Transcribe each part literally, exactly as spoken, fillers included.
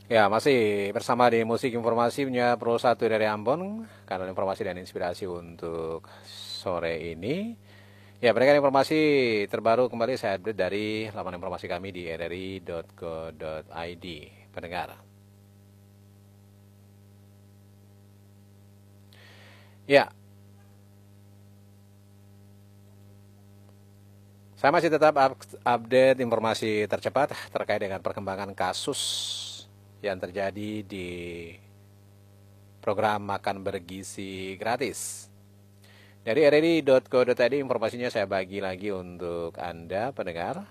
Ya, masih bersama di Musik Informasi punya Pro satu dari Ambon, kanal informasi dan inspirasi untuk sore ini. Ya, berikan informasi terbaru kembali saya update dari laman informasi kami di r r i titik co titik i d. Pendengar. Ya, saya masih tetap update informasi tercepat terkait dengan perkembangan kasus yang terjadi di program makan bergizi gratis. Dari r r i titik co titik i d informasinya saya bagi lagi untuk Anda pendengar.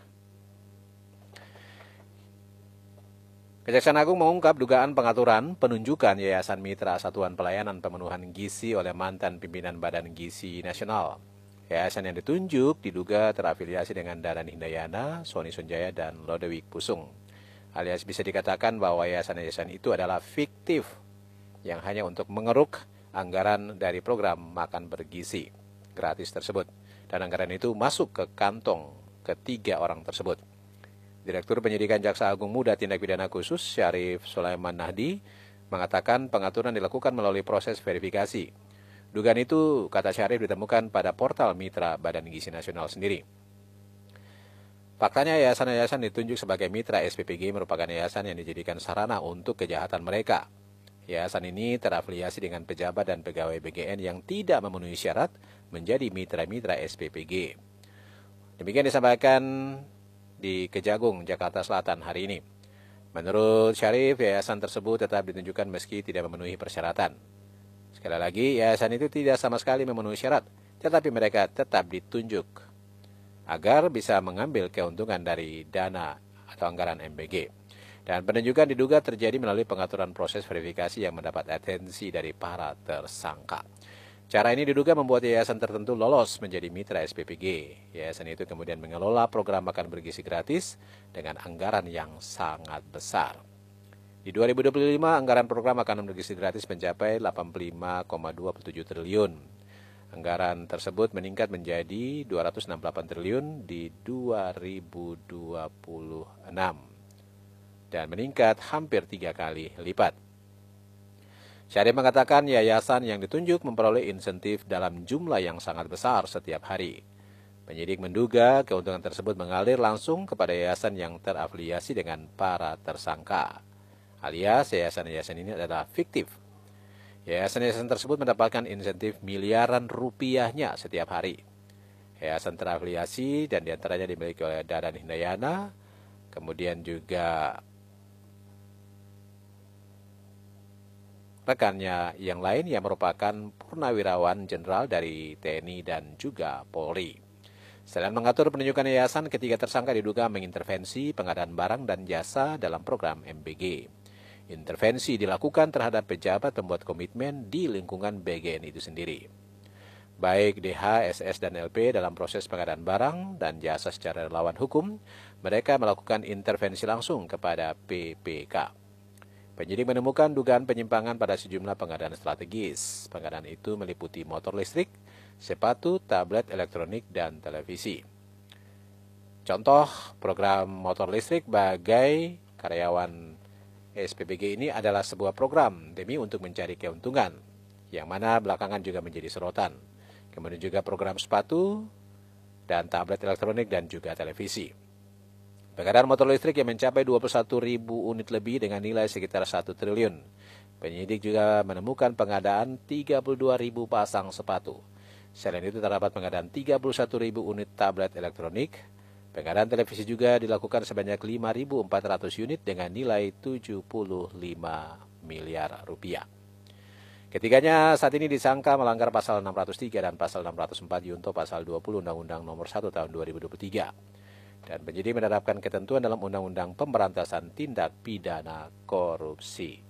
Kejaksaan Agung mengungkap dugaan pengaturan penunjukan Yayasan Mitra Satuan Pelayanan Pemenuhan Gizi oleh mantan pimpinan Badan Gizi Nasional. Yayasan yang ditunjuk diduga terafiliasi dengan Dadan Hindayana, Sony Sunjaya, dan Lodewijk Pusung. Alias bisa dikatakan bahwa yayasan-yayasan itu adalah fiktif yang hanya untuk mengeruk anggaran dari program makan bergizi gratis tersebut. Dan anggaran itu masuk ke kantong ketiga orang tersebut. Direktur Penyidikan Jaksa Agung Muda Tindak Pidana Khusus Syarif Sulaiman Nahdi mengatakan pengaturan dilakukan melalui proses verifikasi. Dugaan itu, kata Syarif, ditemukan pada portal mitra Badan Gizi Nasional sendiri. Faktanya yayasan-yayasan ditunjuk sebagai mitra S P P G merupakan yayasan yang dijadikan sarana untuk kejahatan mereka. Yayasan ini terafiliasi dengan pejabat dan pegawai B G N yang tidak memenuhi syarat menjadi mitra-mitra S P P G. Demikian disampaikan di Kejagung, Jakarta Selatan hari ini. Menurut Syarif, yayasan tersebut tetap ditunjukkan meski tidak memenuhi persyaratan. Sekali lagi, yayasan itu tidak sama sekali memenuhi syarat, tetapi mereka tetap ditunjuk agar bisa mengambil keuntungan dari dana atau anggaran M B G. Dan penunjukan diduga terjadi melalui pengaturan proses verifikasi yang mendapat atensi dari para tersangka. Cara ini diduga membuat yayasan tertentu lolos menjadi mitra S P P G. Yayasan itu kemudian mengelola program makan bergizi gratis dengan anggaran yang sangat besar. Di dua ribu dua puluh lima, anggaran program makanan bergizi gratis mencapai delapan puluh lima koma dua tujuh triliun. Anggaran tersebut meningkat menjadi dua ratus enam puluh delapan triliun di dua ribu dua puluh enam dan meningkat hampir tiga kali lipat. Syarif mengatakan yayasan yang ditunjuk memperoleh insentif dalam jumlah yang sangat besar setiap hari. Penyidik menduga keuntungan tersebut mengalir langsung kepada yayasan yang terafiliasi dengan para tersangka. Alias yayasan-yayasan ini adalah fiktif. Yayasan-yayasan tersebut mendapatkan insentif miliaran rupiahnya setiap hari. Yayasan terafiliasi dan diantaranya dimiliki oleh Dadan Hindayana, kemudian juga rekannya yang lain yang merupakan purnawirawan jenderal dari T N I dan juga Polri. Selain mengatur penunjukan yayasan, ketiga tersangka diduga mengintervensi pengadaan barang dan jasa dalam program M B G. Intervensi dilakukan terhadap pejabat pembuat komitmen di lingkungan B G N itu sendiri. Baik D H, S S, dan L P dalam proses pengadaan barang dan jasa secara lawan hukum, mereka melakukan intervensi langsung kepada P P K. Penyidik menemukan dugaan penyimpangan pada sejumlah pengadaan strategis. Pengadaan itu meliputi motor listrik, sepatu, tablet elektronik, dan televisi. Contoh program motor listrik bagi karyawan S P P G ini adalah sebuah program demi untuk mencari keuntungan, yang mana belakangan juga menjadi sorotan. Kemudian juga program sepatu dan tablet elektronik dan juga televisi. Pengadaan motor listrik yang mencapai dua puluh satu ribu unit lebih dengan nilai sekitar satu triliun. Penyidik juga menemukan pengadaan tiga puluh dua ribu pasang sepatu. Selain itu terdapat pengadaan tiga puluh satu ribu unit tablet elektronik. Pengadaan televisi juga dilakukan sebanyak lima ribu empat ratus unit dengan nilai tujuh puluh lima miliar rupiah. Ketiganya saat ini disangka melanggar pasal enam ratus tiga dan pasal enam ratus empat Yunto pasal dua puluh Undang-Undang Nomor satu Tahun dua ribu dua puluh tiga. Dan penyidik menerapkan ketentuan dalam Undang-Undang Pemberantasan Tindak Pidana Korupsi.